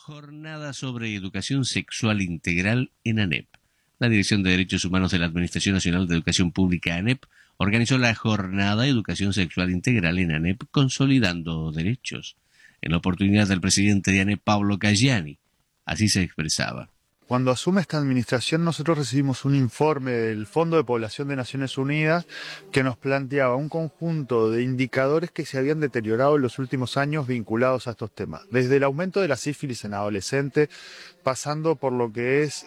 Jornada sobre educación sexual integral en ANEP. La Dirección de Derechos Humanos de la Administración Nacional de Educación Pública, ANEP, organizó la Jornada Educación Sexual Integral en ANEP, consolidando derechos. En la oportunidad del presidente de ANEP, Pablo Caggiani, así se expresaba. Cuando asume esta administración, nosotros recibimos un informe del Fondo de Población de Naciones Unidas que nos planteaba un conjunto de indicadores que se habían deteriorado en los últimos años vinculados a estos temas. Desde el aumento de la sífilis en adolescentes, pasando por lo que es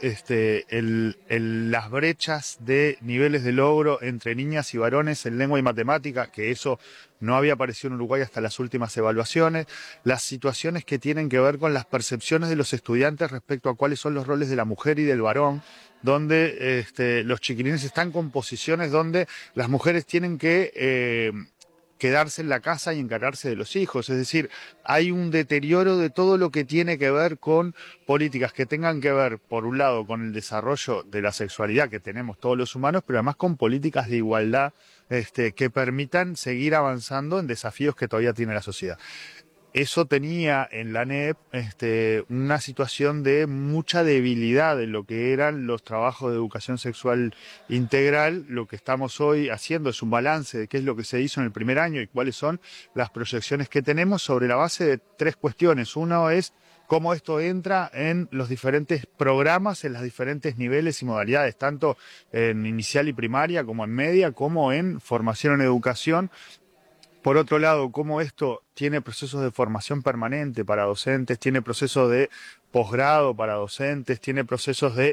las brechas de niveles de logro entre niñas y varones en lengua y matemáticas, que eso no había aparecido en Uruguay hasta las últimas evaluaciones, las situaciones que tienen que ver con las percepciones de los estudiantes respecto a cuáles son los roles de la mujer y del varón, donde los chiquilines están con posiciones donde las mujeres tienen que quedarse en la casa y encargarse de los hijos. Es decir, hay un deterioro de todo lo que tiene que ver con políticas que tengan que ver, por un lado, con el desarrollo de la sexualidad que tenemos todos los humanos, pero además con políticas de igualdad que permitan seguir avanzando en desafíos que todavía tiene la sociedad. Eso tenía en la ANEP una situación de mucha debilidad en lo que eran los trabajos de educación sexual integral. Lo que estamos hoy haciendo es un balance de qué es lo que se hizo en el primer año y cuáles son las proyecciones que tenemos sobre la base de tres cuestiones. Uno es cómo esto entra en los diferentes programas, en los diferentes niveles y modalidades, tanto en inicial y primaria como en media, como en formación en educación. Por otro lado, cómo esto tiene procesos de formación permanente para docentes, tiene procesos de posgrado para docentes, tiene procesos de,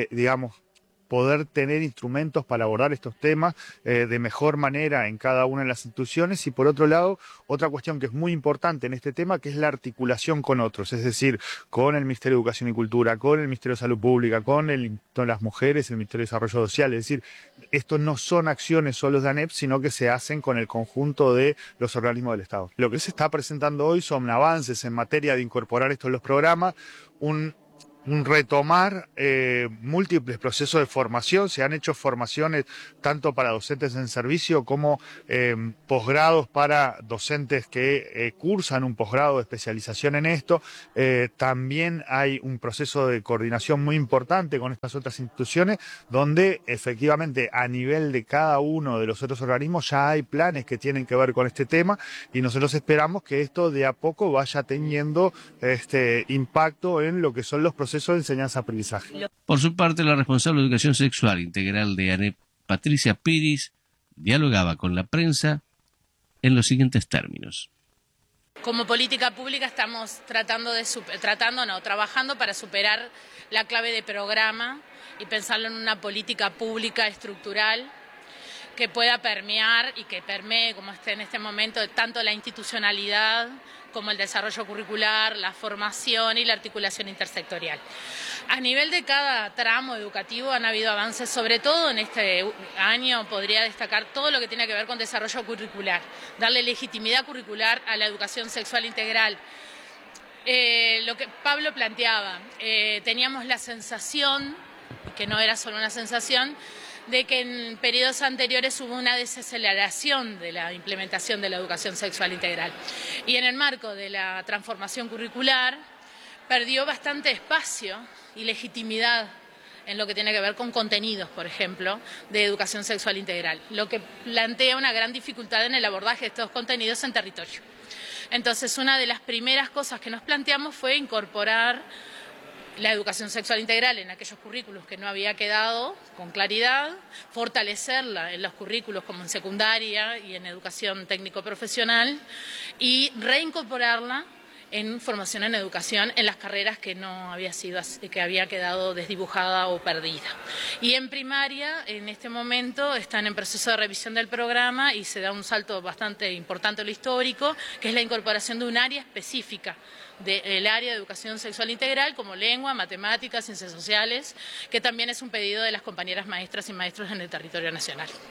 poder tener instrumentos para abordar estos temas de mejor manera en cada una de las instituciones. Y por otro lado, otra cuestión que es muy importante en este tema, que es la articulación con otros, es decir, con el Ministerio de Educación y Cultura, con el Ministerio de Salud Pública, con las mujeres, el Ministerio de Desarrollo Social. Es decir, estos no son acciones solo de ANEP, sino que se hacen con el conjunto de los organismos del Estado. Lo que se está presentando hoy son avances en materia de incorporar esto en los programas, un retomar múltiples procesos de formación. Se han hecho formaciones tanto para docentes en servicio como posgrados para docentes que cursan un posgrado de especialización en esto. También hay un proceso de coordinación muy importante con estas otras instituciones, donde efectivamente a nivel de cada uno de los otros organismos ya hay planes que tienen que ver con este tema, y nosotros esperamos que esto de a poco vaya teniendo impacto en lo que son los procesos de enseñanza-aprendizaje. Por su parte, la responsable de Educación Sexual Integral de ANEP, Patricia Piris, dialogaba con la prensa en los siguientes términos. Como política pública estamos trabajando para superar la clave de programa y pensarlo en una política pública estructural que pueda permear y que permee, como esté en este momento, tanto la institucionalidad como el desarrollo curricular, la formación y la articulación intersectorial. A nivel de cada tramo educativo han habido avances, sobre todo en este año podría destacar todo lo que tiene que ver con desarrollo curricular, darle legitimidad curricular a la educación sexual integral. Lo que Pablo planteaba, teníamos la sensación, que no era solo una sensación, de que en periodos anteriores hubo una desaceleración de la implementación de la educación sexual integral. Y en el marco de la transformación curricular perdió bastante espacio y legitimidad en lo que tiene que ver con contenidos, por ejemplo, de educación sexual integral, lo que plantea una gran dificultad en el abordaje de estos contenidos en territorio. Entonces, una de las primeras cosas que nos planteamos fue incorporar la educación sexual integral en aquellos currículos que no había quedado con claridad, fortalecerla en los currículos como en secundaria y en educación técnico-profesional y reincorporarla en formación en educación en las carreras que no había sido, que había quedado desdibujada o perdida. Y en primaria, en este momento, están en proceso de revisión del programa y se da un salto bastante importante a lo histórico, que es la incorporación de un área específica del área de educación sexual integral, como lengua, matemáticas, ciencias sociales, que también es un pedido de las compañeras maestras y maestros en el territorio nacional.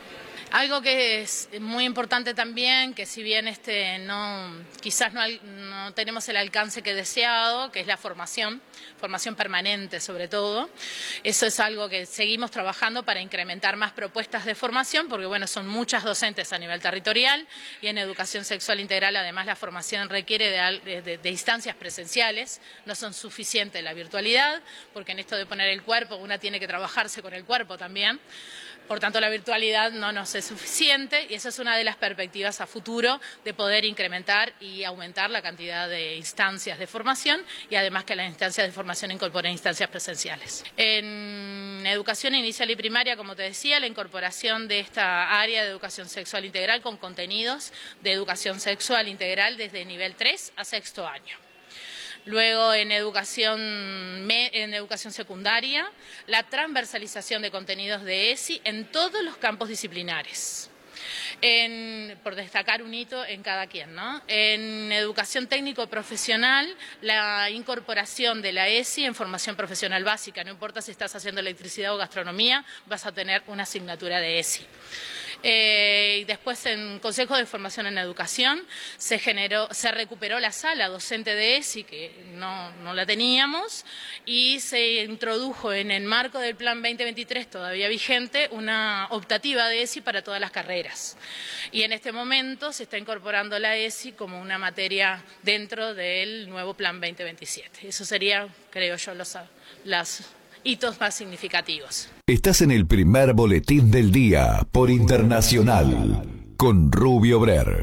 Algo que es muy importante también, que si bien quizás no tenemos el alcance que deseado, que es la formación permanente sobre todo. Eso es algo que seguimos trabajando para incrementar más propuestas de formación, porque bueno, son muchas docentes a nivel territorial y en educación sexual integral además la formación requiere de instancias presenciales, no son suficientes la virtualidad, porque en esto de poner el cuerpo una tiene que trabajarse con el cuerpo también. Por tanto, la virtualidad no nos es suficiente y esa es una de las perspectivas a futuro de poder incrementar y aumentar la cantidad de instancias de formación y además que las instancias de formación incorporen instancias presenciales. En educación inicial y primaria, como te decía, la incorporación de esta área de educación sexual integral con contenidos de educación sexual integral desde nivel 3 a sexto año. Luego, en educación secundaria, la transversalización de contenidos de ESI en todos los campos disciplinares. Por destacar un hito en cada quien, ¿no? En educación técnico-profesional, la incorporación de la ESI en formación profesional básica. No importa si estás haciendo electricidad o gastronomía, vas a tener una asignatura de ESI. Y después en Consejo de Formación en Educación se recuperó la sala docente de ESI, que no la teníamos, y se introdujo en el marco del Plan 2023, todavía vigente, una optativa de ESI para todas las carreras. Y en este momento se está incorporando la ESI como una materia dentro del nuevo Plan 2027. Eso sería, creo yo, los hitos más significativos. Estás en el primer boletín del día por Internacional con Rubio Brer.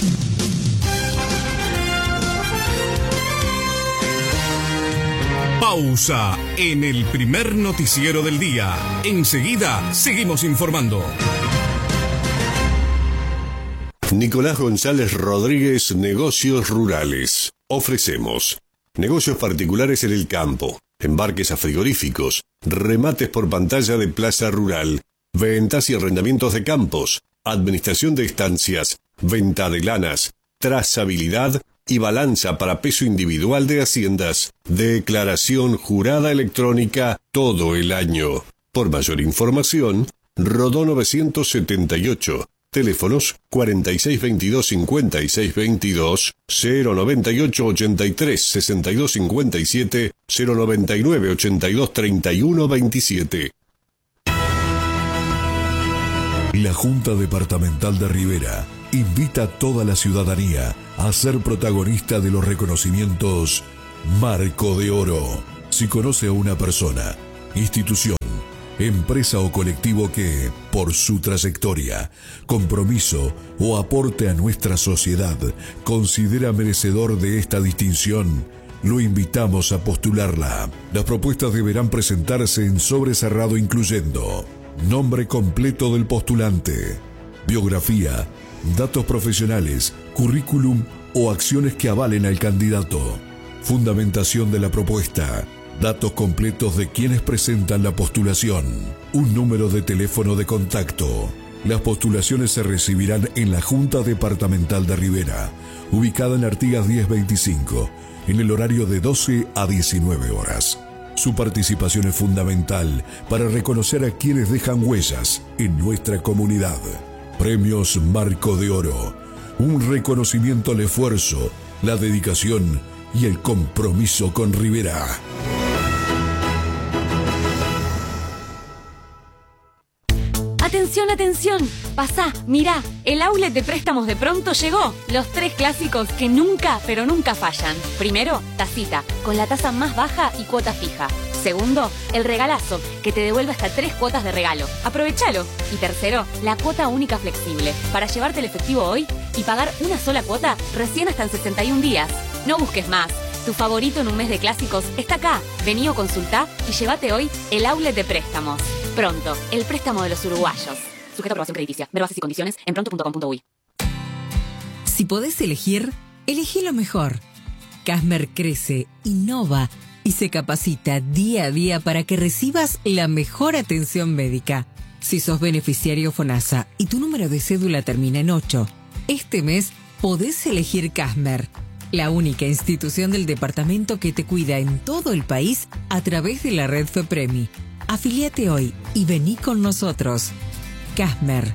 Pausa en el primer noticiero del día. Enseguida seguimos informando. Nicolás González Rodríguez, Negocios Rurales. Ofrecemos negocios particulares en el campo, embarques a frigoríficos, remates por pantalla de plaza rural, ventas y arrendamientos de campos, administración de estancias, venta de lanas, trazabilidad y balanza para peso individual de haciendas, declaración jurada electrónica todo el año. Por mayor información, Rodó 978. Teléfonos 4622-5622, 098-83-6257, 099-82-3127. La Junta Departamental de Rivera invita a toda la ciudadanía a ser protagonista de los reconocimientos Marco de Oro. Si conoce a una persona, institución, empresa o colectivo que, por su trayectoria, compromiso o aporte a nuestra sociedad, considera merecedor de esta distinción, lo invitamos a postularla. Las propuestas deberán presentarse en sobre cerrado incluyendo nombre completo del postulante, biografía, datos profesionales, currículum o acciones que avalen al candidato, fundamentación de la propuesta, datos completos de quienes presentan la postulación, un número de teléfono de contacto. Las postulaciones se recibirán en la Junta Departamental de Rivera, ubicada en Artigas 1025, en el horario de 12 a 19 horas. Su participación es fundamental para reconocer a quienes dejan huellas en nuestra comunidad. Premios Marco de Oro, un reconocimiento al esfuerzo, la dedicación y el compromiso con Rivera. ¡Atención, atención! Pasá, mirá, el outlet de préstamos de Pronto llegó. Los 3 clásicos que nunca, pero nunca fallan. Primero, tacita, con la tasa más baja y cuota fija. Segundo, el regalazo, que te devuelve hasta 3 cuotas de regalo. Aprovechalo. Y tercero, la cuota única flexible, para llevarte el efectivo hoy y pagar una sola cuota recién hasta en 61 días. No busques más. Tu favorito en un mes de clásicos está acá. Vení o consultá y llévate hoy el outlet de préstamos. Pronto, el préstamo de los uruguayos. Sujeto a aprobación crediticia. Ver bases y condiciones en pronto.com.uy. Si podés elegir, elegí lo mejor. Casmer crece, innova y se capacita día a día para que recibas la mejor atención médica. Si sos beneficiario FONASA y tu número de cédula termina en 8, este mes podés elegir Casmer, la única institución del departamento que te cuida en todo el país a través de la red FEPREMI. Afiliate hoy y vení con nosotros. Casmer,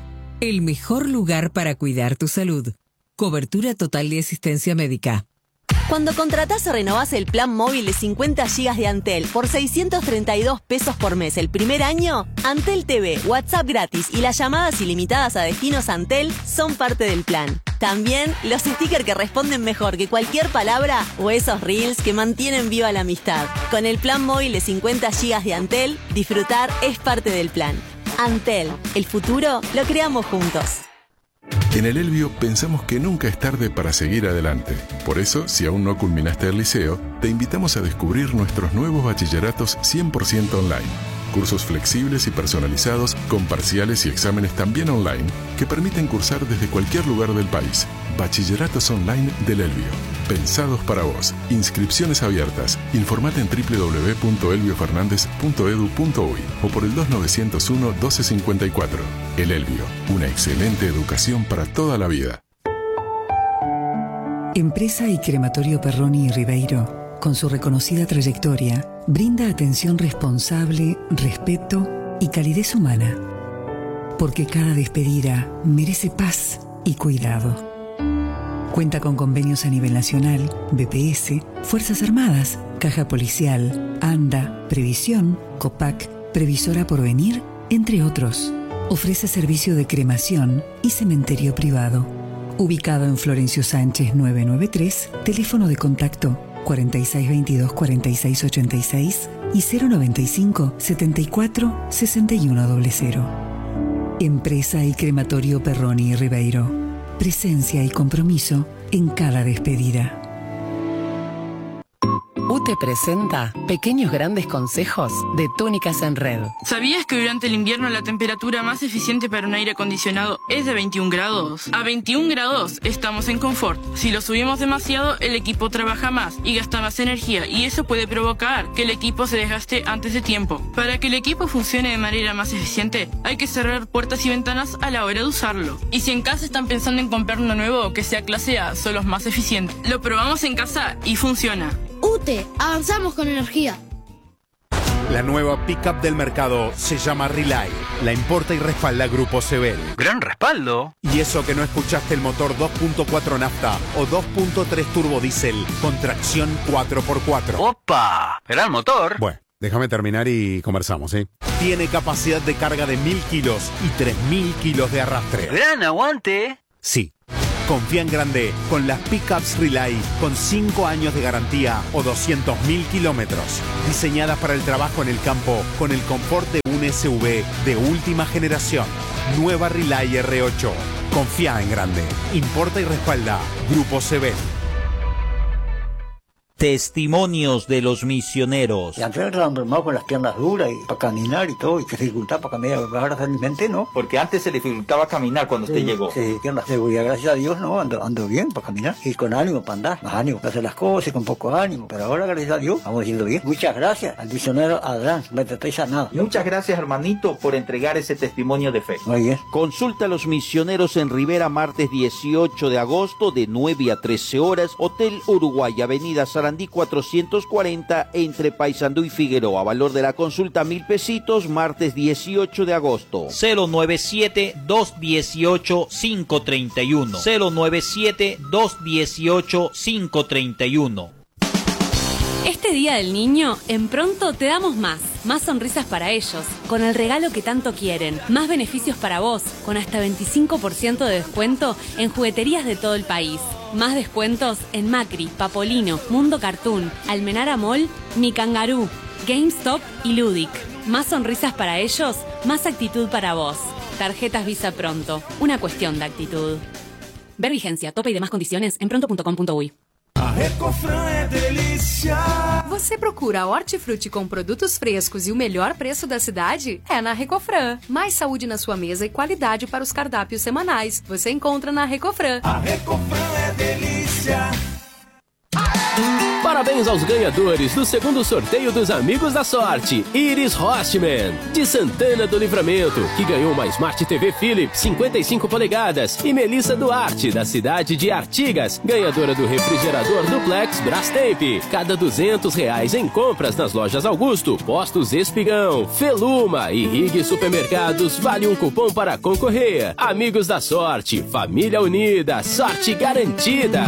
el mejor lugar para cuidar tu salud. Cobertura total de asistencia médica. Cuando contratás o renovás el plan móvil de 50 GB de Antel por 632 pesos por mes el primer año, Antel TV, WhatsApp gratis y las llamadas ilimitadas a destinos Antel son parte del plan. También los stickers que responden mejor que cualquier palabra o esos reels que mantienen viva la amistad. Con el plan móvil de 50 GB de Antel, disfrutar es parte del plan. Antel, el futuro lo creamos juntos. En el Elbio pensamos que nunca es tarde para seguir adelante. Por eso, si aún no culminaste el liceo, te invitamos a descubrir nuestros nuevos bachilleratos 100% online. Cursos flexibles y personalizados, con parciales y exámenes también online, que permiten cursar desde cualquier lugar del país. Bachilleratos online del Elbio. Pensados para vos. Inscripciones abiertas. Informate en www.elbiofernandez.edu.uy o por el 2901-1254. El Elbio. Una excelente educación para toda la vida. Empresa y Crematorio Perroni y Ribeiro, con su reconocida trayectoria, brinda atención responsable, respeto y calidez humana. Porque cada despedida merece paz y cuidado. Cuenta con convenios a nivel nacional, BPS, Fuerzas Armadas, Caja Policial, ANDA, Previsión, COPAC, Previsora Porvenir, entre otros. Ofrece servicio de cremación y cementerio privado. Ubicado en Florencio Sánchez 993, teléfono de contacto 4622-4686 y 095-74-6100. Empresa y Crematorio Perroni y Ribeiro. Presencia y compromiso en cada despedida. UTE presenta Pequeños Grandes Consejos de Túnicas en Red. ¿Sabías que durante el invierno la temperatura más eficiente para un aire acondicionado es de 21 grados? A 21 grados estamos en confort. Si lo subimos demasiado, el equipo trabaja más y gasta más energía, y eso puede provocar que el equipo se desgaste antes de tiempo. Para que el equipo funcione de manera más eficiente, hay que cerrar puertas y ventanas a la hora de usarlo. Y si en casa están pensando en comprar uno nuevo que sea clase A, son los más eficientes. Lo probamos en casa y funciona. UTE, avanzamos con energía. La nueva pickup del mercado se llama Relay. La importa y respalda Grupo Sebel. ¡Gran respaldo! Y eso que no escuchaste el motor 2.4 nafta o 2.3 turbo diésel con tracción 4x4. ¡Opa! ¿Era el motor? Bueno, déjame terminar y conversamos, ¿eh? Tiene capacidad de carga de 1000 kilos y 3000 kilos de arrastre. ¡Gran aguante! Sí. Confía en grande con las pickups Relay con 5 años de garantía o 200.000 kilómetros. Diseñadas para el trabajo en el campo con el confort de un SUV de última generación. Nueva Relay R8. Confía en grande. Importa y respalda Grupo Sebel. Testimonios de los misioneros. Y antes era enfermado con las piernas duras y para caminar y todo, y que se dificultaba para caminar. Ahora realmente no. Porque antes se le dificultaba caminar cuando usted llegó. Sí, piernas seguridad, gracias a Dios, no, ando bien para caminar. Y con ánimo para andar, más ánimo para hacer las cosas, con poco ánimo. Pero ahora, gracias a Dios, vamos yendo bien. Muchas gracias al misionero Adán, me estoy sanado. Muchas gracias, hermanito, por entregar ese testimonio de fe. Muy bien. Consulta a los misioneros en Rivera, martes 18 de agosto, de 9 a 13 horas, Hotel Uruguay, Avenida Sarandí 440, entre Paysandú y Figueroa. Valor de la consulta 1000 pesitos, martes 18 de agosto. 097-218-531. 097-218-531. Este Día del Niño, en Pronto te damos más sonrisas para ellos, con el regalo que tanto quieren, más beneficios para vos, con hasta 25% de descuento en jugueterías de todo el país, más descuentos en Macri, Papolino, Mundo Cartoon, Almenara Mall, Mi Kangaroo, GameStop y Ludic. Más sonrisas para ellos, más actitud para vos. Tarjetas Visa Pronto, una cuestión de actitud. Ver vigencia, tope y demás condiciones en pronto.com.uy. A Recofran é delícia. Você procura hortifruti com produtos frescos e o melhor preço da cidade? É na Recofran. Mais saúde na sua mesa e qualidade para os cardápios semanais. Você encontra na Recofran. A Recofran é delícia. Parabéns aos ganhadores do segundo sorteio dos Amigos da Sorte. Iris Hostman, de Santana do Livramento, que ganhou uma Smart TV Philips 55 polegadas. E Melissa Duarte, da cidade de Artigas, ganhadora do refrigerador Duplex Brastemp. Cada R$200 em compras nas lojas Augusto, Postos Espigão, Feluma e Rig Supermercados vale um cupom para concorrer. Amigos da Sorte, família unida, sorte garantida.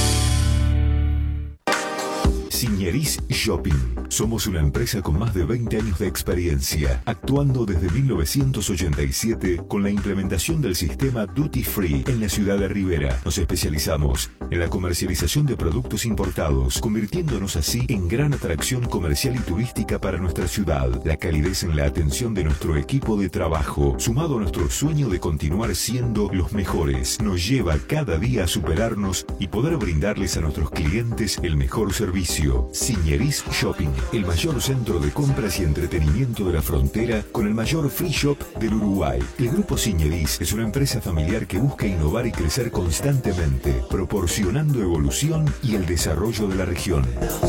Signeris Shopping. Somos una empresa con más de 20 años de experiencia, actuando desde 1987 con la implementación del sistema Duty Free en la ciudad de Rivera. Nos especializamos en la comercialización de productos importados, convirtiéndonos así en gran atracción comercial y turística para nuestra ciudad. La calidez en la atención de nuestro equipo de trabajo, sumado a nuestro sueño de continuar siendo los mejores, nos lleva cada día a superarnos y poder brindarles a nuestros clientes el mejor servicio. Signeris Shopping, el mayor centro de compras y entretenimiento de la frontera con el mayor free shop del Uruguay. El Grupo Signeris es una empresa familiar que busca innovar y crecer constantemente, proporcionando evolución y el desarrollo de la región.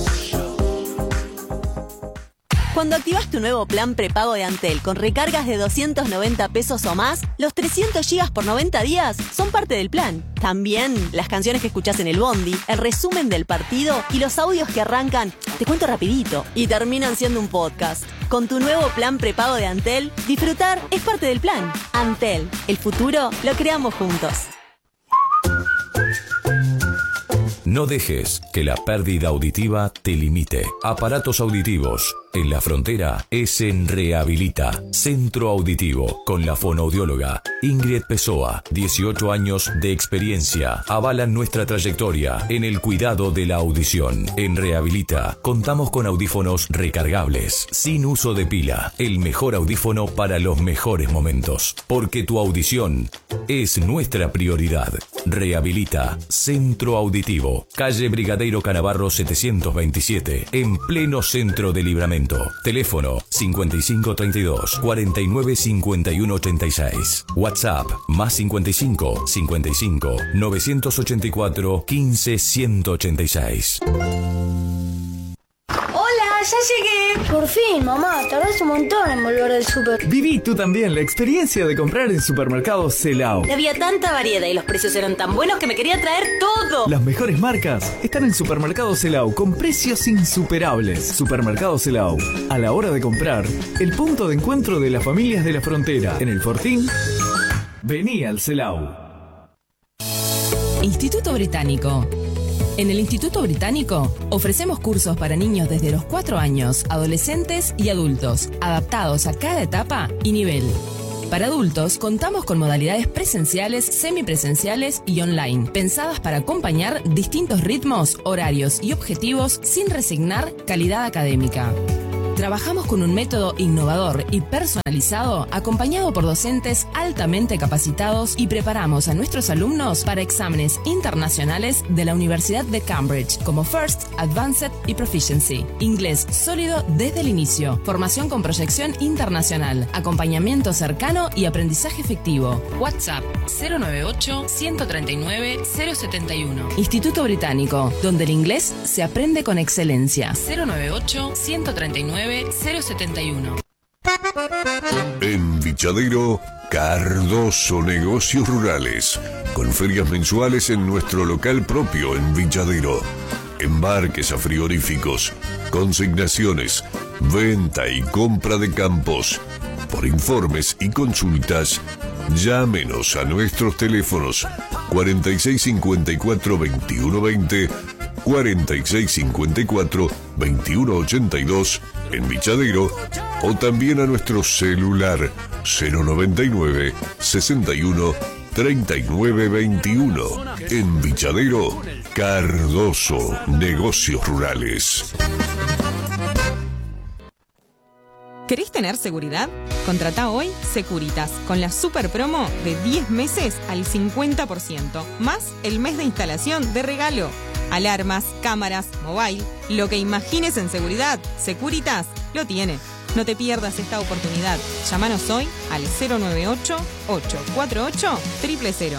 Cuando activas tu nuevo plan prepago de Antel con recargas de 290 pesos o más, los 300 gigas por 90 días son parte del plan. También las canciones que escuchás en el bondi, el resumen del partido y los audios que arrancan, te cuento rapidito, y terminan siendo un podcast. Con tu nuevo plan prepago de Antel, disfrutar es parte del plan. Antel, el futuro lo creamos juntos. No dejes que la pérdida auditiva te limite. Aparatos auditivos. En la frontera es en Rehabilita, Centro Auditivo, con la fonoaudióloga Ingrid Pessoa. 18 años de experiencia avalan nuestra trayectoria en el cuidado de la audición. En Rehabilita contamos con audífonos recargables, sin uso de pila. El mejor audífono para los mejores momentos. Porque tu audición es nuestra prioridad. Rehabilita, Centro Auditivo, calle Brigadeiro Canavarro 727, en pleno centro de Livramento. Teléfono 5532 49 51 86. WhatsApp más 55 55 984 15 186. ¡Ya llegué! Por fin, mamá, tardaste un montón en volver del súper. Viví tú también la experiencia de comprar en Supermercados Celao. Había tanta variedad y los precios eran tan buenos que me quería traer todo. Las mejores marcas están en Supermercados Celao con precios insuperables. Supermercados Celao, a la hora de comprar, el punto de encuentro de las familias de la frontera. En el Fortín, vení al Celao. Instituto Británico. En el Instituto Británico ofrecemos cursos para niños desde los 4 años, adolescentes y adultos, adaptados a cada etapa y nivel. Para adultos contamos con modalidades presenciales, semipresenciales y online, pensadas para acompañar distintos ritmos, horarios y objetivos sin resignar calidad académica. Trabajamos con un método innovador y personalizado, acompañado por docentes altamente capacitados, y preparamos a nuestros alumnos para exámenes internacionales de la Universidad de Cambridge, como First, Advanced y Proficiency. Inglés sólido desde el inicio, formación con proyección internacional, acompañamiento cercano y aprendizaje efectivo. WhatsApp 098-139-071. Instituto Británico, donde el inglés se aprende con excelencia. 098-139-071. En Vichadero, Cardoso Negocios Rurales, con ferias mensuales en nuestro local propio en Vichadero. Embarques a frigoríficos, consignaciones, venta y compra de campos. Por informes y consultas, llámenos a nuestros teléfonos 4654-2120, 4654-2182 en Vichadero, o también a nuestro celular 099 61 39 21. En Vichadero, Cardoso Negocios Rurales. ¿Querés tener seguridad? Contratá hoy Securitas con la super promo de 10 meses al 50%, más el mes de instalación de regalo. Alarmas, cámaras, mobile, lo que imagines en seguridad, Securitas lo tiene. No te pierdas esta oportunidad. Llámanos hoy al 098-848-000.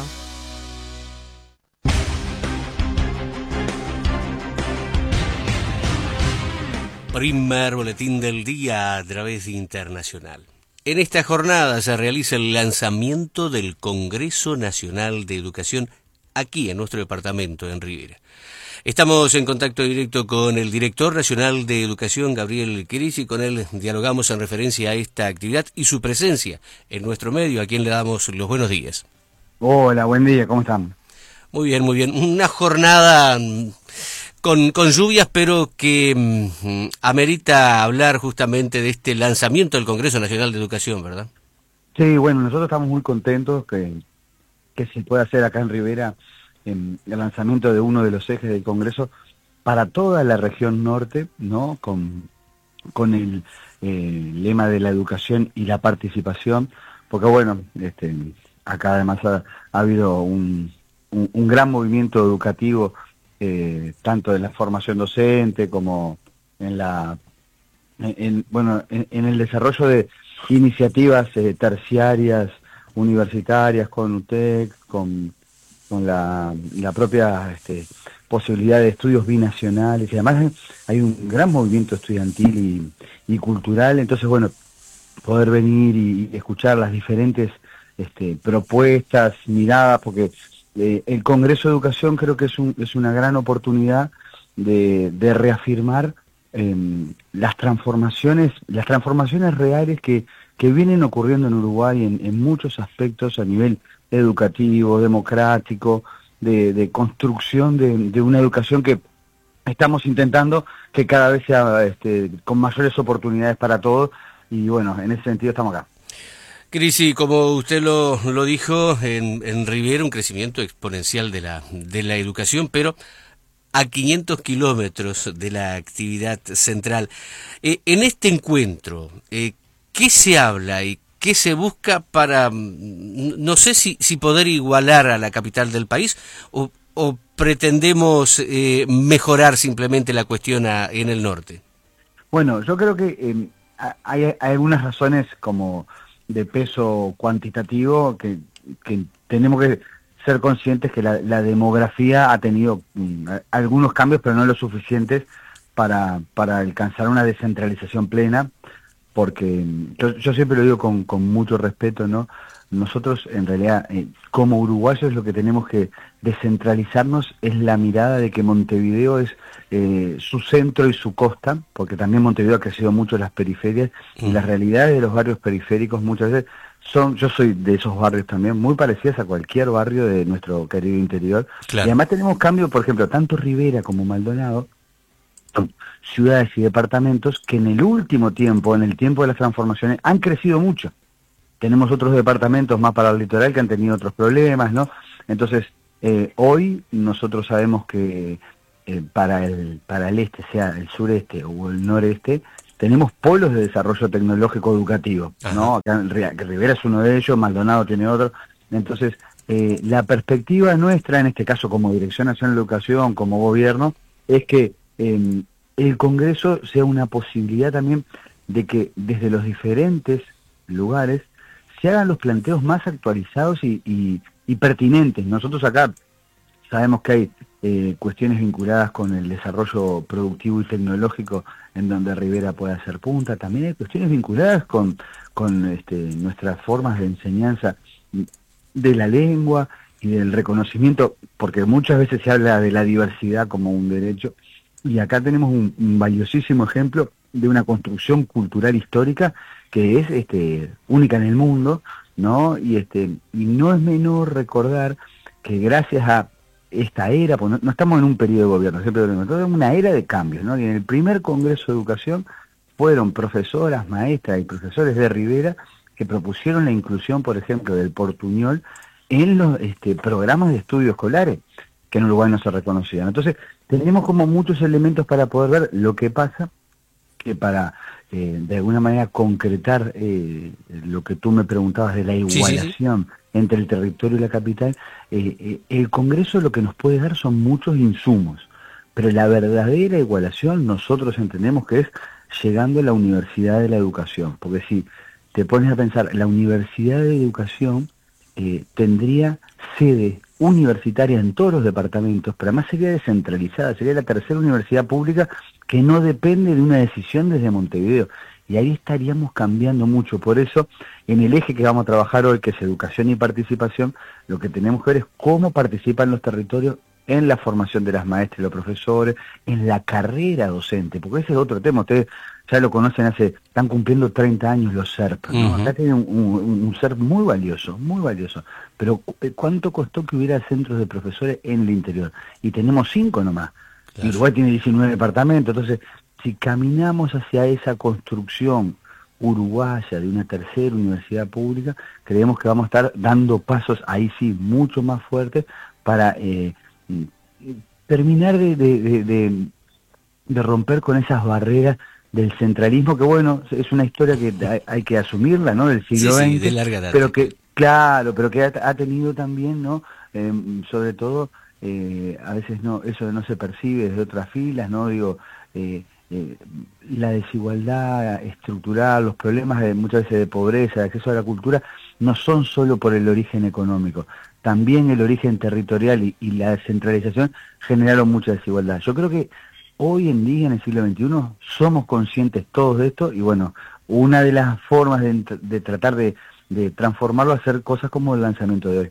Primer boletín del día a través de Internacional. En esta jornada se realiza el lanzamiento del Congreso Nacional de Educación aquí en nuestro departamento, en Rivera. Estamos en contacto directo con el director nacional de Educación, Gabriel Quiris, y con él dialogamos en referencia a esta actividad y su presencia en nuestro medio, a quien le damos los buenos días. Hola, buen día, ¿cómo están? Muy bien, muy bien. Una jornada con lluvias, pero que amerita hablar justamente de este lanzamiento del Congreso Nacional de Educación, ¿verdad? Sí, bueno, nosotros estamos muy contentos que se pueda hacer acá en Rivera el lanzamiento de uno de los ejes del Congreso para toda la región norte, ¿no? Con el lema de la educación y la participación, porque bueno, acá además ha habido un gran movimiento educativo, tanto en la formación docente como en el desarrollo de iniciativas terciarias, universitarias, con UTEC, con la propia posibilidad de estudios binacionales, y además hay un gran movimiento estudiantil y cultural. Entonces, bueno, poder venir y escuchar las diferentes propuestas, miradas, porque el Congreso de Educación creo que es una gran oportunidad de reafirmar las transformaciones reales que vienen ocurriendo en Uruguay en muchos aspectos a nivel educativo, democrático, de construcción de una educación que estamos intentando que cada vez sea con mayores oportunidades para todos, y bueno, en ese sentido estamos acá. Crisi, como usted lo dijo, en Rivera un crecimiento exponencial de la educación, pero a 500 kilómetros de la actividad central. En este encuentro, ¿qué se habla y qué se busca para, no sé si poder igualar a la capital del país o pretendemos mejorar simplemente la cuestión en el norte? Bueno, yo creo que hay algunas razones como de peso cuantitativo que tenemos que ser conscientes que la demografía ha tenido algunos cambios, pero no lo suficientes para alcanzar una descentralización plena, porque yo siempre lo digo con mucho respeto, ¿no? Nosotros en realidad como uruguayos lo que tenemos que descentralizarnos es la mirada de que Montevideo es su centro y su costa, porque también Montevideo ha crecido mucho en las periferias, y las realidades de los barrios periféricos muchas veces yo soy de esos barrios también, muy parecidas a cualquier barrio de nuestro querido interior. Claro. Y además tenemos cambios, por ejemplo, tanto Rivera como Maldonado son ciudades y departamentos que en el último tiempo, en el tiempo de las transformaciones, han crecido mucho. Tenemos otros departamentos más para el litoral que han tenido otros problemas, ¿no? Entonces, hoy nosotros sabemos que para el este, sea el sureste o el noreste, tenemos polos de desarrollo tecnológico educativo, ¿no? Acá Rivera es uno de ellos, Maldonado tiene otro. Entonces, la perspectiva nuestra, en este caso como Dirección Nacional de Educación, como gobierno, es que el Congreso sea una posibilidad también de que desde los diferentes lugares se hagan los planteos más actualizados y pertinentes. Nosotros acá sabemos que hay cuestiones vinculadas con el desarrollo productivo y tecnológico en donde Rivera puede hacer punta. También hay cuestiones vinculadas con nuestras formas de enseñanza de la lengua y del reconocimiento, porque muchas veces se habla de la diversidad como un derecho, y acá tenemos un valiosísimo ejemplo de una construcción cultural histórica que es única en el mundo, ¿no? Y no es menor recordar que gracias a esta era, pues no estamos en un periodo de gobierno, siempre lo mismo, es una era de cambios, ¿no? Y en el primer Congreso de Educación fueron profesoras, maestras y profesores de Rivera que propusieron la inclusión, por ejemplo, del portuñol en los programas de estudios escolares, que en Uruguay no se reconocían. Entonces, tenemos como muchos elementos para poder ver lo que pasa, que para de alguna manera concretar lo que tú me preguntabas de la igualación entre el territorio y la capital, el Congreso lo que nos puede dar son muchos insumos, pero la verdadera igualación nosotros entendemos que es llegando a la Universidad de la Educación, porque si te pones a pensar, la Universidad de Educación tendría sede universitaria en todos los departamentos, pero además sería descentralizada, sería la tercera universidad pública que no depende de una decisión desde Montevideo. Y ahí estaríamos cambiando mucho. Por eso, en el eje que vamos a trabajar hoy, que es educación y participación, lo que tenemos que ver es cómo participan los territorios en la formación de las maestras y los profesores, en la carrera docente, porque ese es otro tema. Ustedes ya lo conocen, están cumpliendo 30 años los SERP, ¿no? Acá tienen un SERP muy valioso, pero ¿cuánto costó que hubiera centros de profesores en el interior? Y tenemos 5 nomás, claro. Y Uruguay tiene 19 departamentos, entonces si caminamos hacia esa construcción uruguaya de una tercera universidad pública, creemos que vamos a estar dando pasos ahí sí mucho más fuertes para terminar de romper con esas barreras del centralismo, que bueno, es una historia que hay que asumirla, ¿no? Del siglo XX, de larga data. Pero que, claro, pero que ha tenido también, ¿no? Sobre todo, a veces no, eso no se percibe desde otras filas, ¿no? Digo, la desigualdad estructural, los problemas muchas veces de pobreza, de acceso a la cultura, no son solo por el origen económico, también el origen territorial y la descentralización generaron mucha desigualdad. Yo creo que hoy en día, en el siglo XXI, somos conscientes todos de esto, y bueno, una de las formas de tratar de transformarlo es hacer cosas como el lanzamiento de hoy.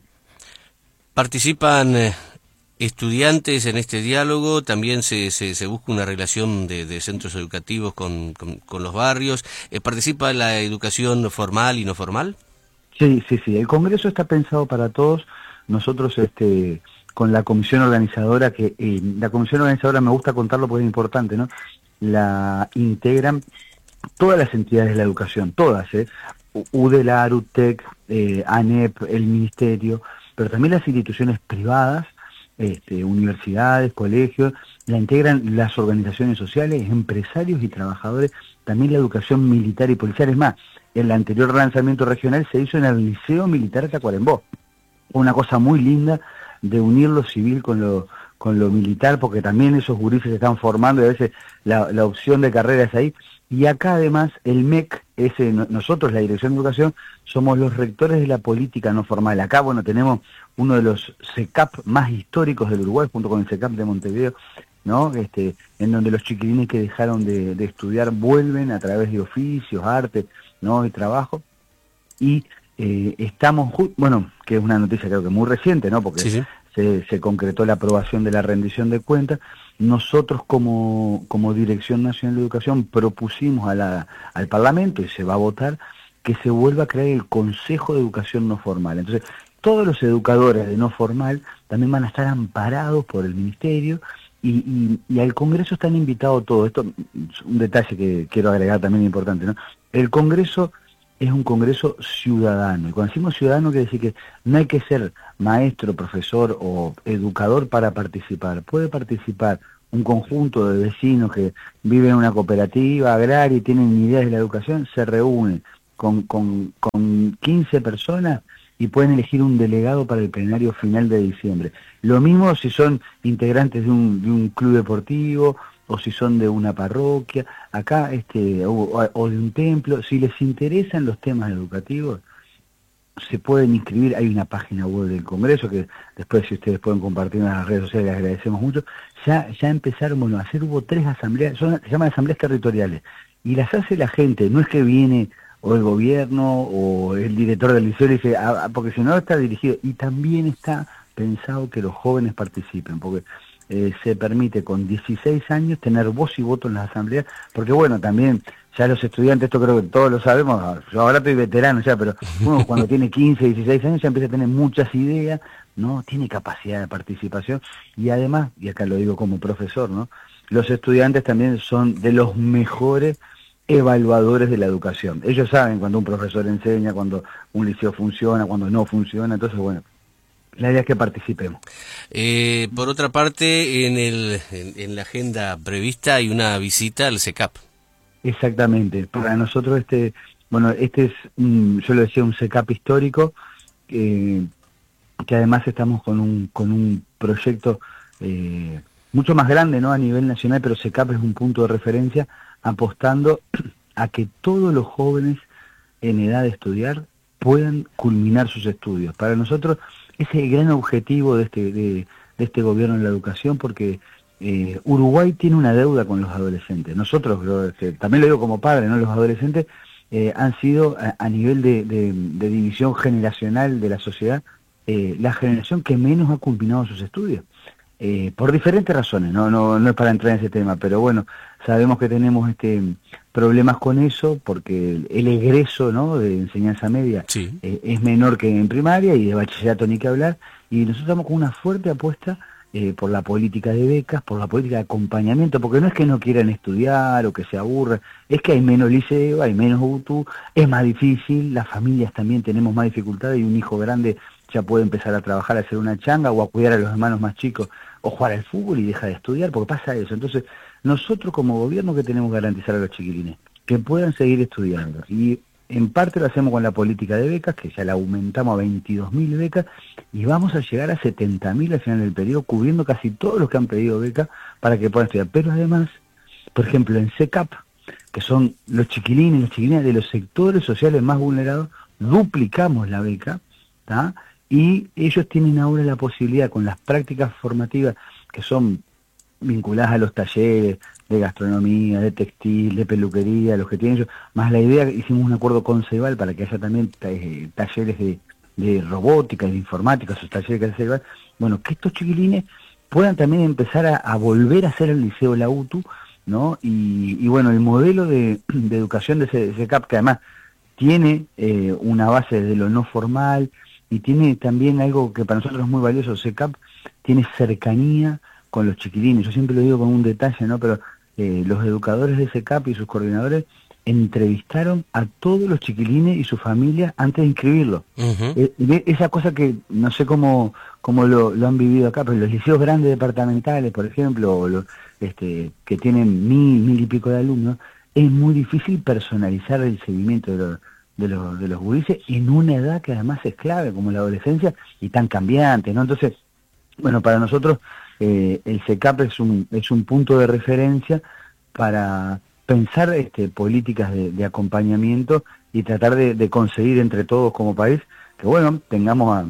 Participan estudiantes en este diálogo, también se busca una relación de centros educativos con los barrios. ¿Participa la educación formal y no formal? Sí, el Congreso está pensado para todos. Nosotros con la comisión organizadora, que la comisión organizadora me gusta contarlo porque es importante, ¿no? La integran todas las entidades de la educación, todas, UDELAR, UTEC, ANEP, el Ministerio, pero también las instituciones privadas, universidades, colegios, la integran las organizaciones sociales, empresarios y trabajadores, también la educación militar y policial. Es más, el anterior lanzamiento regional se hizo en el Liceo Militar Tacuarembó, una cosa muy linda de unir lo civil con lo militar, porque también esos gurises se están formando y a veces la opción de carrera es ahí. Y acá además el MEC, nosotros la Dirección de Educación, somos los rectores de la política no formal. Acá, bueno, tenemos uno de los CECAP más históricos del Uruguay, junto con el CECAP de Montevideo, ¿no? En donde los chiquilines que dejaron de estudiar vuelven a través de oficios, arte, ¿no? Y trabajo. Y estamos, bueno, que es una noticia creo que muy reciente, ¿no? Porque sí. Se concretó la aprobación de la rendición de cuentas. Nosotros como Dirección Nacional de Educación propusimos al Parlamento, y se va a votar, que se vuelva a crear el Consejo de Educación No Formal. Entonces, todos los educadores de no formal también van a estar amparados por el Ministerio, y al Congreso están invitados todos. Esto es un detalle que quiero agregar también importante, ¿no? El Congreso es un Congreso ciudadano, y cuando decimos ciudadano quiere decir que no hay que ser maestro, profesor o educador para participar. Puede participar un conjunto de vecinos que viven en una cooperativa agraria y tienen ideas de la educación, se reúnen con 15 personas y pueden elegir un delegado para el plenario final de diciembre. Lo mismo si son integrantes de un club deportivo, o si son de una parroquia, acá o de un templo. Si les interesan los temas educativos, se pueden inscribir. Hay una página web del Congreso que después, si ustedes pueden compartir en las redes sociales, les agradecemos mucho. Ya empezaron, bueno, a hacer, hubo 3 asambleas, se llaman asambleas territoriales, y las hace la gente, no es que viene o el gobierno o el director del liceo y dice, porque si no está dirigido, y también está pensado que los jóvenes participen, porque se permite con 16 años tener voz y voto en las asambleas, porque bueno, también ya los estudiantes, esto creo que todos lo sabemos, yo ahora estoy veterano ya, pero uno cuando tiene 15, 16 años ya empieza a tener muchas ideas, ¿no? Tiene capacidad de participación, y además, y acá lo digo como profesor, ¿no? Los estudiantes también son de los mejores evaluadores de la educación. Ellos saben cuando un profesor enseña, cuando un liceo funciona, cuando no funciona. Entonces, bueno, la idea es que participemos. Por otra parte, en la agenda prevista hay una visita al CECAP. Exactamente. Para nosotros es, yo lo decía, un CECAP histórico, que además estamos con un proyecto mucho más grande, ¿no? A nivel nacional, pero CECAP es un punto de referencia, apostando a que todos los jóvenes en edad de estudiar puedan culminar sus estudios. Para nosotros ese es el gran objetivo de este gobierno en la educación, porque Uruguay tiene una deuda con los adolescentes. Nosotros, también lo digo como padre, ¿no? Los adolescentes han sido, a nivel de división generacional de la sociedad, la generación que menos ha culminado sus estudios. Por diferentes razones, no es para entrar en ese tema, pero bueno, sabemos que tenemos problemas con eso, porque el egreso, ¿no?, de enseñanza media es menor que en primaria, y de bachillerato ni que hablar, y nosotros estamos con una fuerte apuesta por la política de becas, por la política de acompañamiento, porque no es que no quieran estudiar o que se aburran, es que hay menos liceo, hay menos UTU, es más difícil, las familias también tenemos más dificultades, y un hijo grande ya puede empezar a trabajar, a hacer una changa o a cuidar a los hermanos más chicos o jugar al fútbol y deja de estudiar, porque pasa eso. Entonces, nosotros como gobierno, que tenemos que garantizar a los chiquilines que puedan seguir estudiando, y en parte lo hacemos con la política de becas, que ya la aumentamos a 22.000 becas, y vamos a llegar a 70.000 al final del periodo, cubriendo casi todos los que han pedido beca para que puedan estudiar. Pero además, por ejemplo, en SECAP, que son los chiquilines y las chiquilinas de los sectores sociales más vulnerados, duplicamos la beca, ¿tá? Y ellos tienen ahora la posibilidad, con las prácticas formativas que son vinculadas a los talleres de gastronomía, de textil, de peluquería, los que tienen ellos, más la idea, hicimos un acuerdo con Ceibal para que haya también talleres de robótica y de informática, esos talleres que hace Ceibal, bueno, que estos chiquilines puedan también empezar a volver a hacer el liceo, la UTU, ¿no? Y bueno, el modelo de educación de SECAP, que además tiene una base de lo no formal, y tiene también algo que para nosotros es muy valioso. SECAP tiene cercanía con los chiquilines. Yo siempre lo digo con un detalle, ¿no? Pero los educadores de SECAP y sus coordinadores entrevistaron a todos los chiquilines y sus familias antes de inscribirlos. Esa cosa que no sé cómo lo han vivido acá, pero los liceos grandes departamentales, por ejemplo, o los que tienen 1.000 y pico de alumnos, es muy difícil personalizar el seguimiento de los gurises en una edad que además es clave, como la adolescencia, y tan cambiante, ¿no? Entonces, bueno, para nosotros el SECAP es un punto de referencia para pensar políticas de acompañamiento y tratar de conseguir entre todos como país que, bueno, tengamos,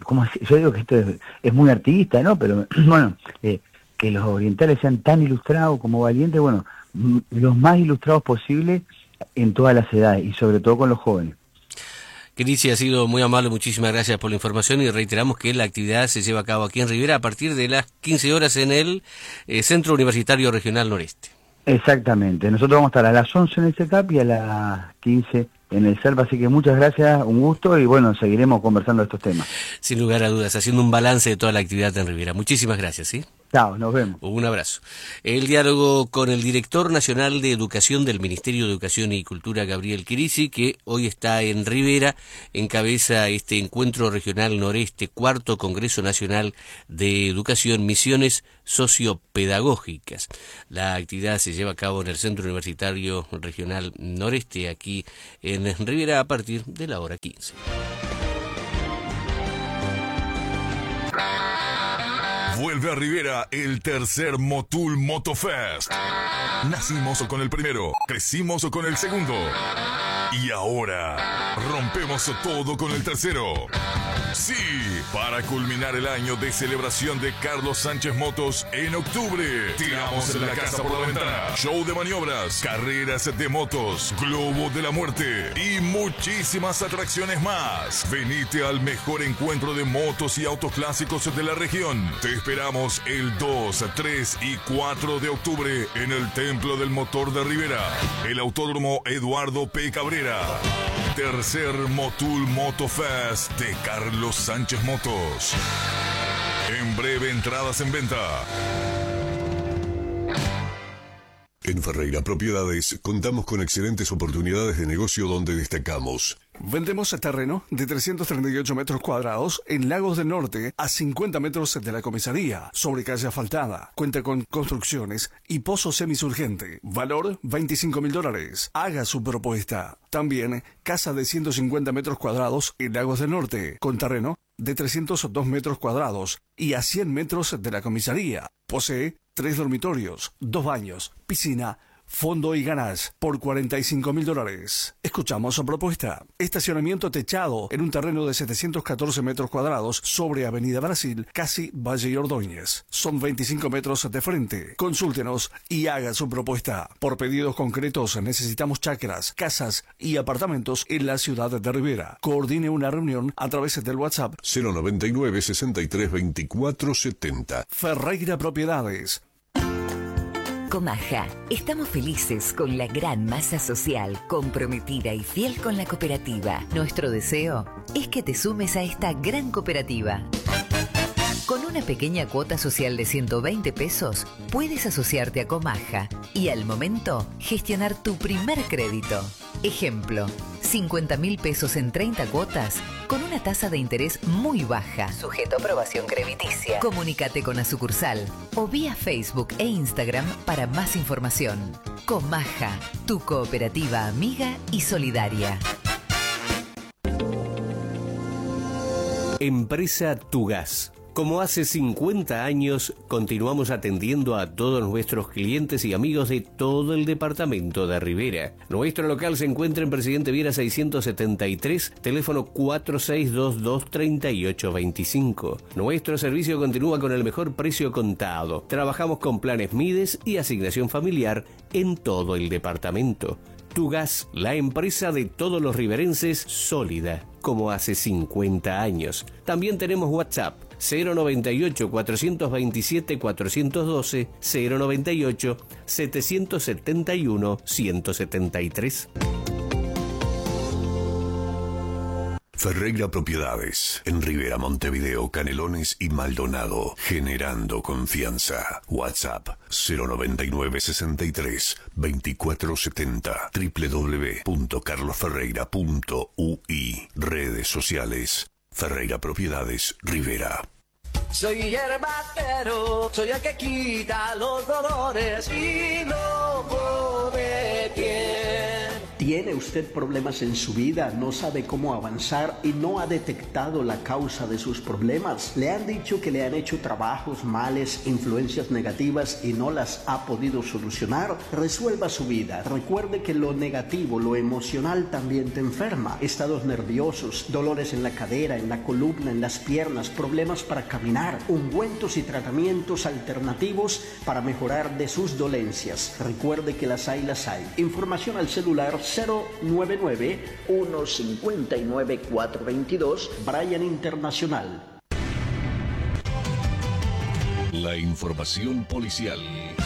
yo digo que esto es muy artista, ¿no? Pero, bueno, que los orientales sean tan ilustrados como valientes, bueno, los más ilustrados posible en todas las edades y sobre todo con los jóvenes. Cristi, ha sido muy amable, muchísimas gracias por la información, y reiteramos que la actividad se lleva a cabo aquí en Rivera a partir de las 15 horas en el Centro Universitario Regional Noreste. Exactamente, nosotros vamos a estar a las 11 en el SECAP y a las 15 en el CERP, así que muchas gracias, un gusto, y bueno, seguiremos conversando de estos temas. Sin lugar a dudas, haciendo un balance de toda la actividad en Rivera. Muchísimas gracias, ¿sí? Chao, nos vemos. Un abrazo. El diálogo con el director nacional de Educación del Ministerio de Educación y Cultura, Gabriel Chirici, que hoy está en Rivera, encabeza este encuentro regional noreste, 4º Congreso Nacional de Educación, Misiones Sociopedagógicas. La actividad se lleva a cabo en el Centro Universitario Regional Noreste, aquí en Rivera, a partir de la hora 15. Vuelve a Rivera el tercer Motul Motofest. Nacimos con el primero, crecimos con el segundo, y ahora rompemos todo con el tercero. Sí, para culminar el año de celebración de Carlos Sánchez Motos en octubre, tiramos la casa por la ventana. Show de maniobras, carreras de motos, globo de la muerte y muchísimas atracciones más. Venite al mejor encuentro de motos y autos clásicos de la región. Te esperamos el 2, 3 y 4 de octubre en el Templo del Motor de Rivera, el Autódromo Eduardo P. Cabrera. Tercer Motul Motofest de Carlos Sánchez Motos. En breve, entradas en venta. En Ferreira Propiedades contamos con excelentes oportunidades de negocio donde destacamos. Vendemos terreno de 338 metros cuadrados en Lagos del Norte, a 50 metros de la comisaría, sobre calle asfaltada. Cuenta con construcciones y pozo semisurgente. Valor $25.000. Haga su propuesta. También casa de 150 metros cuadrados en Lagos del Norte, con terreno de 302 metros cuadrados y a 100 metros de la comisaría. Posee 3 dormitorios, 2 baños, piscina, fondo y ganas por $45.000. Escuchamos su propuesta. Estacionamiento techado en un terreno de 714 metros cuadrados sobre Avenida Brasil, casi Valle y Ordóñez. Son 25 metros de frente. Consúltenos y haga su propuesta. Por pedidos concretos necesitamos chacras, casas y apartamentos en la ciudad de Rivera. Coordine una reunión a través del WhatsApp 099 63 24 70. Ferreira Propiedades. Comaja, estamos felices con la gran masa social, comprometida y fiel con la cooperativa. Nuestro deseo es que te sumes a esta gran cooperativa. Con una pequeña cuota social de 120 pesos, puedes asociarte a Comaja y al momento gestionar tu primer crédito. Ejemplo, 50.000 pesos en 30 cuotas con una tasa de interés muy baja, sujeto a aprobación crediticia. Comunícate con la sucursal o vía Facebook e Instagram para más información. Comaja, tu cooperativa amiga y solidaria. Empresa Tugas. Como hace 50 años, continuamos atendiendo a todos nuestros clientes y amigos de todo el departamento de Rivera. Nuestro local se encuentra en Presidente Viera 673, teléfono 4622-3825. Nuestro servicio continúa con el mejor precio contado. Trabajamos con planes Mides y asignación familiar en todo el departamento. Tugas, la empresa de todos los riverenses, sólida, como hace 50 años. También tenemos WhatsApp, 098-427-412, 098-771-173. Ferreira Propiedades, en Rivera, Montevideo, Canelones y Maldonado, generando confianza. WhatsApp 099 63 2470, www.carlosferreira.ui. Redes sociales, Ferreira Propiedades, Rivera. Soy hierbatero, soy el que quita los dolores y no pone pie. ¿Tiene usted problemas en su vida? ¿No sabe cómo avanzar y no ha detectado la causa de sus problemas? ¿Le han dicho que le han hecho trabajos, males, influencias negativas y no las ha podido solucionar? Resuelva su vida. Recuerde que lo negativo, lo emocional también te enferma. Estados nerviosos, dolores en la cadera, en la columna, en las piernas, problemas para caminar, ungüentos y tratamientos alternativos para mejorar de sus dolencias. Recuerde que las hay. Información al celular 099-159-422, Brian Internacional. La información policial.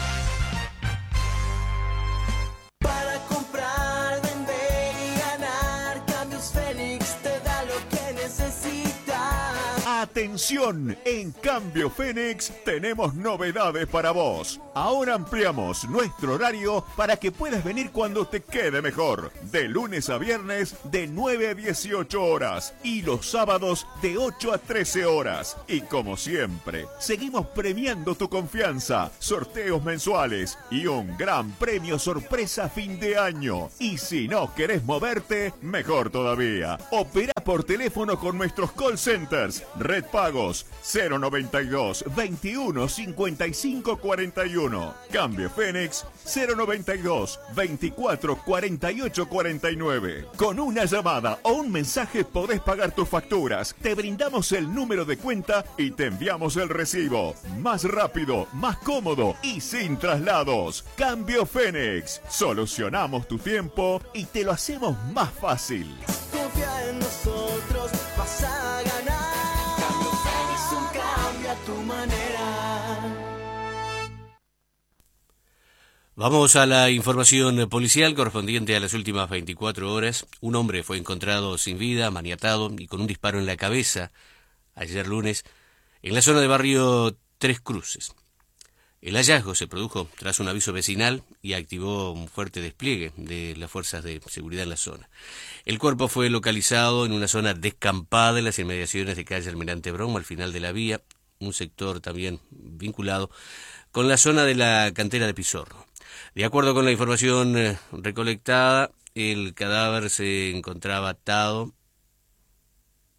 Para comprar, vender y ganar, Cambios Fénix te da lo que necesitas. Atención, en Cambio Fénix tenemos novedades para vos. Ahora ampliamos nuestro horario para que puedas venir cuando te quede mejor. De lunes a viernes de 9 a 18 horas y los sábados de 8 a 13 horas. Y como siempre, seguimos premiando tu confianza, sorteos mensuales y un gran premio sorpresa a fin de año. Y si no querés moverte, mejor todavía. Opera por teléfono con nuestros call centers. Red Pagos 092 21 55 41. Cambio Fénix 092 24 48 49. Con una llamada o un mensaje podés pagar tus facturas. Te brindamos el número de cuenta y te enviamos el recibo. Más rápido, más cómodo y sin traslados. Cambio Fénix. Solucionamos tu tiempo y te lo hacemos más fácil. Confía en nosotros, vas a ganar. Cambio Fénix, un cambio a tu manera. Vamos a la información policial correspondiente a las últimas 24 horas. Un hombre fue encontrado sin vida, maniatado y con un disparo en la cabeza ayer lunes en la zona de barrio Tres Cruces. El hallazgo se produjo tras un aviso vecinal y activó un fuerte despliegue de las fuerzas de seguridad en la zona. El cuerpo fue localizado en una zona descampada en las inmediaciones de calle Almirante Brown, al final de la vía, un sector también vinculado con la zona de la cantera de Pizorro. De acuerdo con la información recolectada, el cadáver se encontraba atado,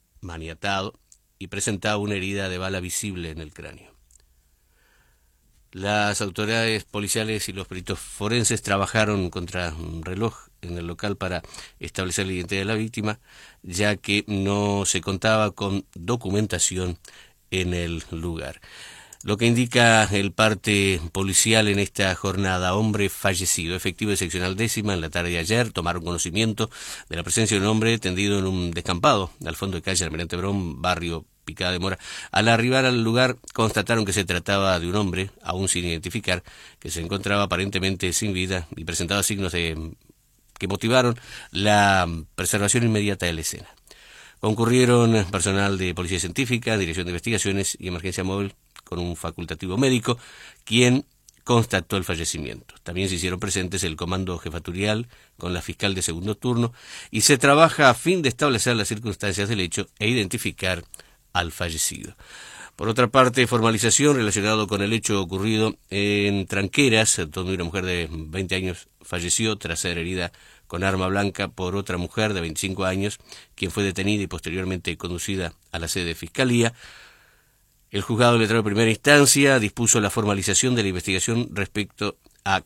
maniatado y presentaba una herida de bala visible en el cráneo. Las autoridades policiales y los peritos forenses trabajaron contra reloj en el local para establecer la identidad de la víctima, ya que no se contaba con documentación en el lugar. Lo que indica el parte policial en esta jornada: hombre fallecido. Efectivo de seccional 10ª en la tarde de ayer tomaron conocimiento de la presencia de un hombre tendido en un descampado al fondo de calle Almirante Brown, barrio Picada de Mora. Al arribar al lugar constataron que se trataba de un hombre, aún sin identificar, que se encontraba aparentemente sin vida y presentaba signos que motivaron la preservación inmediata de la escena. Concurrieron personal de Policía Científica, Dirección de Investigaciones y Emergencia Móvil con un facultativo médico, quien constató el fallecimiento. También se hicieron presentes el Comando Jefaturial con la fiscal de segundo turno y se trabaja a fin de establecer las circunstancias del hecho e identificar al fallecido. Por otra parte, formalización relacionado con el hecho ocurrido en Tranqueras, donde una mujer de 20 años falleció tras ser herida con arma blanca por otra mujer de 25 años, quien fue detenida y posteriormente conducida a la sede de Fiscalía. El juzgado letrado de primera instancia dispuso la formalización de la investigación respecto a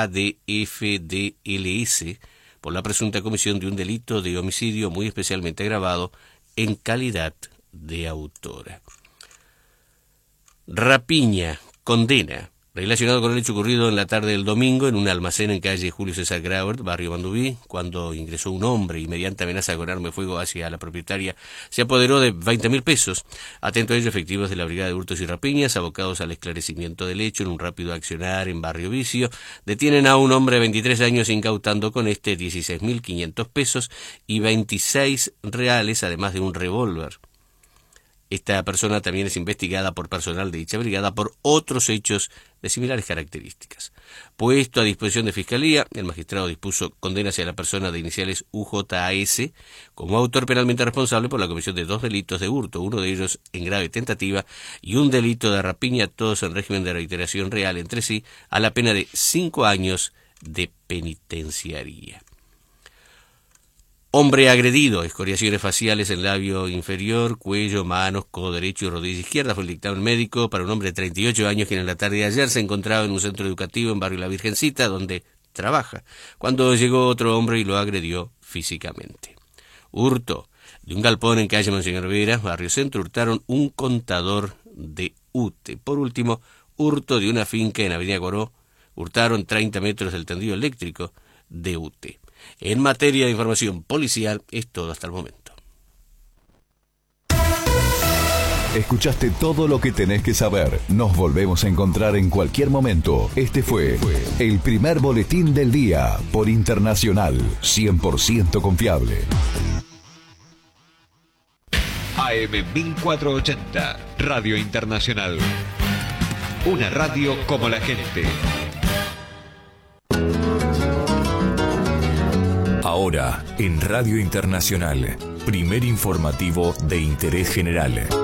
KDFDLS por la presunta comisión de un delito de homicidio muy especialmente agravado en calidad de autora. Rapiña, condena, relacionado con el hecho ocurrido en la tarde del domingo en un almacén en calle Julio César Graubert, barrio Mandubí, cuando ingresó un hombre y mediante amenaza con arma de fuego hacia la propietaria se apoderó de 20.000 pesos. Atento a ello, efectivos de la Brigada de Hurtos y Rapiñas, abocados al esclarecimiento del hecho en un rápido accionar en barrio Vicio, detienen a un hombre de 23 años incautando con 16.500 pesos y 26 reales, además de un revólver. Esta persona también es investigada por personal de dicha brigada por otros hechos de similares características. Puesto a disposición de Fiscalía, el magistrado dispuso condena hacia la persona de iniciales UJAS como autor penalmente responsable por la comisión de 2 delitos de hurto, uno de ellos en grave tentativa y un delito de rapiña, todos en régimen de reiteración real entre sí, a la pena de 5 años de penitenciaría. Hombre agredido, escoriaciones faciales en labio inferior, cuello, manos, codo derecho y rodilla izquierda. Fue el dictamen médico para un hombre de 38 años que en la tarde de ayer se encontraba en un centro educativo en barrio La Virgencita, donde trabaja, cuando llegó otro hombre y lo agredió físicamente. Hurto. De un galpón en calle Monseñor Vera, barrio Centro, hurtaron un contador de UTE. Por último, hurto de una finca en Avenida Coró, hurtaron 30 metros del tendido eléctrico de UTE. En materia de información policial es todo hasta el momento. Escuchaste todo lo que tenés que saber. Nos volvemos a encontrar en cualquier momento. Este fue el primer boletín del día por Internacional, 100% confiable. AM 1480, Radio Internacional. Una radio como la gente. Ahora, en Radio Internacional, primer informativo de interés general.